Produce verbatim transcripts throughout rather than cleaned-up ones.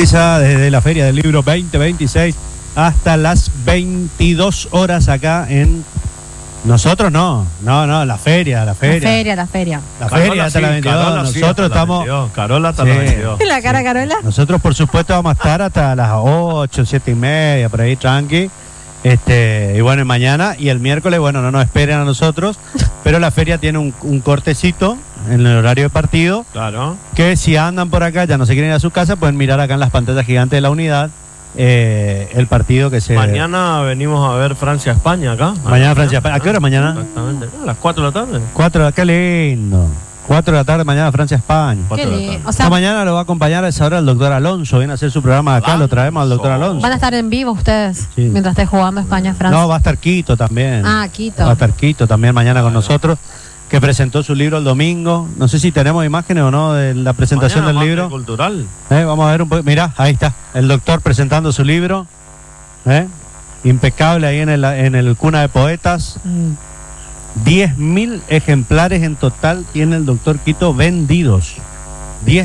Esa desde la Feria del Libro veinte veintiséis hasta las veintidós horas acá en... Nosotros no, no, no, la feria, la feria. La feria, la feria. La Carola feria hasta sí, la veintidós. Carola sí, Nosotros hasta la estamos... veintidós. Carola hasta Sí. la veintidós. ¿Y la cara, Carola? Nosotros, por supuesto, vamos a estar hasta las ocho, siete y media, por ahí, tranqui. Este, y bueno, y mañana y el miércoles, bueno, no nos esperen a nosotros, pero la feria tiene un, un cortecito en el horario de partido. Claro. Que si andan por acá, ya no se quieren ir a su casa, pueden mirar acá en las pantallas gigantes de la unidad eh, el partido que se... Mañana venimos a ver Francia-España acá. Mañana Francia-España. ¿A qué hora mañana? Exactamente. A las cuatro de la tarde. Cuatro, qué lindo. Cuatro de la tarde mañana Francia-España. Qué cuatro de la lindo. tarde. O sea, Esta mañana lo va a acompañar a esa hora el doctor Alonso. Viene a hacer su programa acá, lo traemos al doctor Alonso. van a estar en vivo ustedes Sí. mientras esté jugando España-Francia. No, va a estar Quito también. Ah, Quito. Va a estar Quito también mañana con nosotros, que presentó su libro el domingo. No sé si tenemos imágenes o no de la presentación Mañana del martes libro. cultural. Eh, vamos a ver un poco. Mirá, ahí está, el doctor presentando su libro. Eh, impecable ahí en el, en el Cuna de Poetas. Mm. diez mil ejemplares en total tiene el doctor Quito vendidos. diez.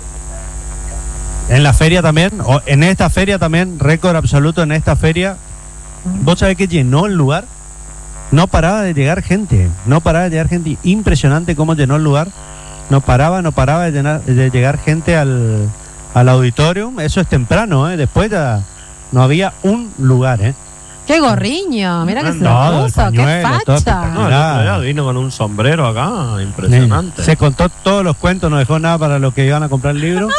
En la feria también, o en esta feria también, récord absoluto en esta feria. ¿Vos sabés que llenó el lugar? No paraba de llegar gente, no paraba de llegar gente. Impresionante cómo llenó el lugar. No paraba, no paraba de, llenar, de llegar gente al, al auditorium. Eso es temprano, ¿eh? Después ya no había un lugar, ¿eh? Qué gorriño, mira que se Todo, lo el puso, qué pañuelo, todo facha. No, el otro día vino con un sombrero acá, impresionante. Se contó todos los cuentos, no dejó nada para los que iban a comprar el libro.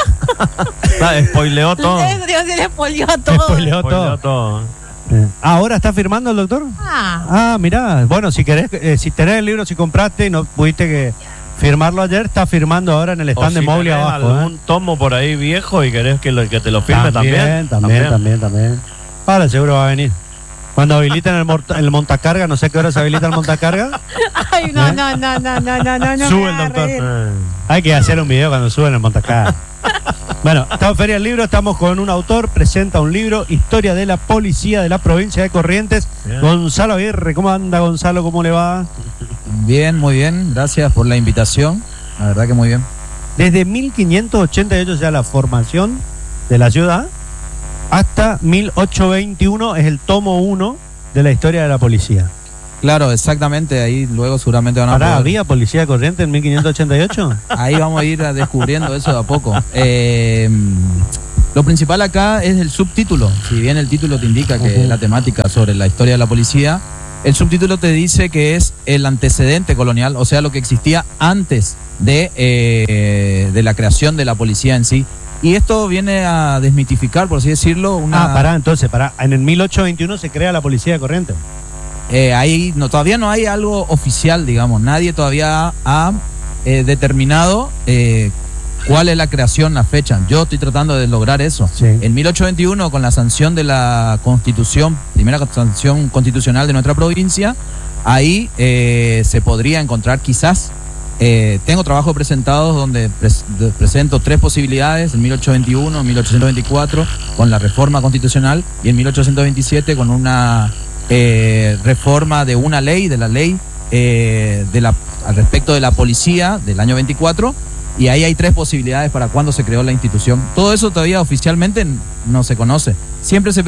Ah, spoileó todo. Eh, Dios, se le espolió todo. Spoileó todo. Spoileó todo. Eh, ¿Ahora está firmando el doctor? Ah, Ah, mirá, bueno, si querés, eh, si tenés el libro, si compraste y no pudiste que firmarlo ayer, está firmando ahora en el O stand si de Mowgli tenés abajo. algún ¿eh? tomo por ahí viejo y querés que, lo, que te lo firme también. También, también, también, también. Ahora seguro va a venir. Cuando habiliten el, morta- el montacarga, no sé a qué hora se habilita el montacarga. ay, no, ¿Eh? no, no, no, no, no, no, no. Sube me el hagas doctor. reír. Eh, Hay que hacer un video cuando suben el montacarga. Bueno, estamos en Feria del Libro, estamos con un autor, presenta un libro, Historia de la Policía de la Provincia de Corrientes. Bien. Gonzalo Aguirre, ¿cómo anda Gonzalo? ¿Cómo le va? Bien, muy bien. Gracias por la invitación. La verdad que muy bien. Desde mil quinientos ochenta y ocho, ya la formación de la ciudad, hasta mil ochocientos veintiuno es el tomo uno de la historia de la policía. Claro, exactamente. Ahí luego seguramente van a Ahora, poder- ¿había policía de Corrientes en mil quinientos ochenta y ocho? Ahí vamos a ir descubriendo eso de a poco. Eh, lo principal acá es el subtítulo. Si bien el título te indica que Ujú. es la temática sobre la historia de la policía, el subtítulo te dice que es el antecedente colonial, o sea, lo que existía antes de, eh, de la creación de la policía en sí. Y esto viene a desmitificar, por así decirlo, una... Ah, pará, entonces, pará. En el mil ochocientos veintiuno se crea la policía de Corrientes. Eh, ahí no, todavía no hay algo oficial, digamos. Nadie todavía ha eh, determinado eh, cuál es la creación, la fecha. Yo estoy tratando de lograr eso. Sí. En mil ochocientos veintiuno, con la sanción de la Constitución, primera sanción constitucional de nuestra provincia, ahí eh, se podría encontrar quizás. Eh, tengo trabajos presentados donde pres- de- presento tres posibilidades, en mil ochocientos veintiuno, en mil ochocientos veinticuatro, con la reforma constitucional, y en mil ochocientos veintisiete con una eh, reforma de una ley, de la ley eh, de la, al respecto de la policía del año veinticuatro, y ahí hay tres posibilidades para cuándo se creó la institución. Todo eso todavía oficialmente no se conoce. Siempre se